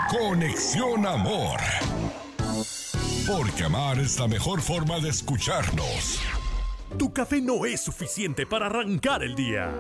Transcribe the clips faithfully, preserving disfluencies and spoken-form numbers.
Conexión Amor. Porque amar es la mejor forma de escucharnos. Tu café no es suficiente para arrancar el día.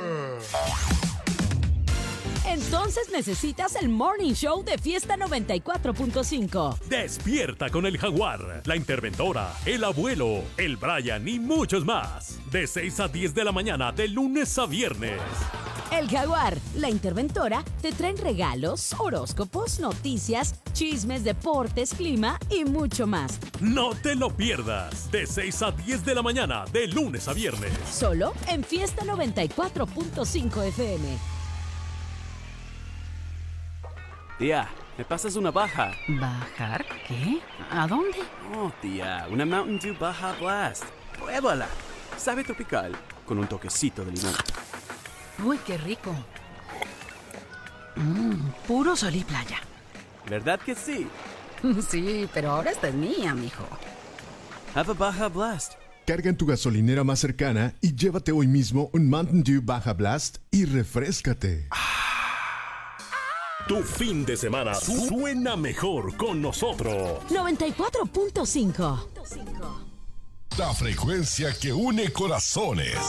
Entonces necesitas el Morning Show de Fiesta noventa y cuatro punto cinco. Despierta con el Jaguar, la Interventora, el Abuelo, el Brian y muchos más. De seis a diez de la mañana, de lunes a viernes. El Jaguar, la Interventora, te traen regalos, horóscopos, noticias, chismes, deportes, clima y mucho más. No te lo pierdas. De seis a diez de la mañana, de lunes a viernes. Solo en Fiesta noventa y cuatro punto cinco F M. Tía, ¿me pasas una baja? ¿Bajar? ¿Qué? ¿A dónde? Oh, tía, una Mountain Dew Baja Blast. Pruébala. Sabe tropical, con un toquecito de limón. Uy, qué rico. Mmm, puro sol y playa. ¿Verdad que sí? Sí, pero ahora esta es mía, mijo. Have a Baja Blast. Carga en tu gasolinera más cercana y llévate hoy mismo un Mountain Dew Baja Blast y refréscate. Tu fin de semana suena mejor con nosotros. noventa y cuatro punto cinco. La frecuencia que une corazones.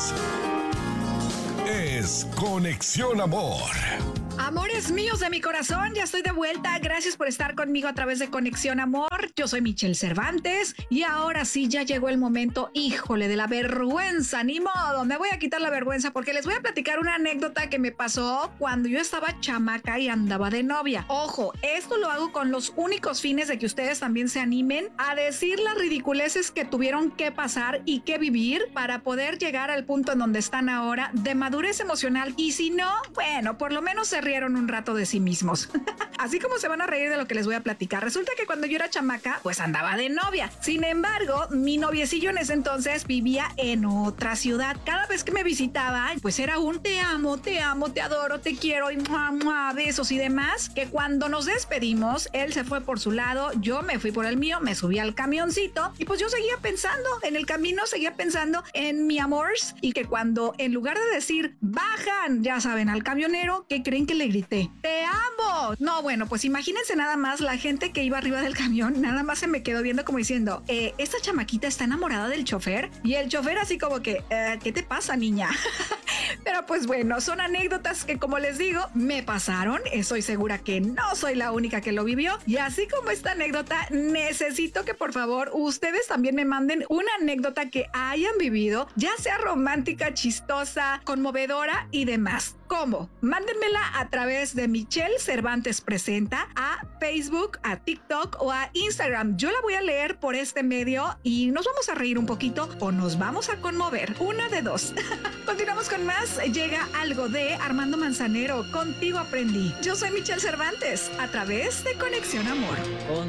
Es Conexión Amor. Amores míos de mi corazón, ya estoy de vuelta. Gracias por estar conmigo a través de Conexión Amor. Yo soy Michelle Cervantes y ahora sí ya llegó el momento, híjole, de la vergüenza. Ni modo, me voy a quitar la vergüenza porque les voy a platicar una anécdota que me pasó cuando yo estaba chamaca y andaba de novia. Ojo, esto lo hago con los únicos fines de que ustedes también se animen a decir las ridiculeces que tuvieron que pasar y que vivir para poder llegar al punto en donde están ahora de madurez emocional. Y si no, bueno, por lo menos se rieron un rato de sí mismos. Así como se van a reír de lo que les voy a platicar. Resulta que cuando yo era chamaca, pues andaba de novia. Sin embargo, mi noviecillo en ese entonces vivía en otra ciudad. Cada vez que me visitaba, pues era un te amo, te amo, te adoro, te quiero y mua, mua, besos y demás. Que cuando nos despedimos, él se fue por su lado, yo me fui por el mío, me subí al camioncito y pues yo seguía pensando en el camino, seguía pensando en mi amor y que cuando en lugar de decir bajan, ya saben, al camionero, ¿qué creen que le grité? ¡Te amo! No, bueno, pues imagínense nada más la gente que iba arriba del camión, nada más se me quedó viendo como diciendo, eh, esta chamaquita está enamorada del chofer y el chofer así como que, eh, ¿qué te pasa, niña? Pero pues bueno, son anécdotas que como les digo, me pasaron. Estoy segura que no soy la única que lo vivió y así como esta anécdota, necesito que por favor ustedes también me manden una anécdota que hayan vivido, ya sea romántica, chistosa, conmovedora y demás. ¿Cómo? Mándenmela a través de Michelle Cervantes Presenta a Facebook, a TikTok o a Instagram. Yo la voy a leer por este medio y nos vamos a reír un poquito o nos vamos a conmover. Una de dos. Continuamos con más. Llega algo de Armando Manzanero. Contigo aprendí. Yo soy Michelle Cervantes a través de Conexión Amor.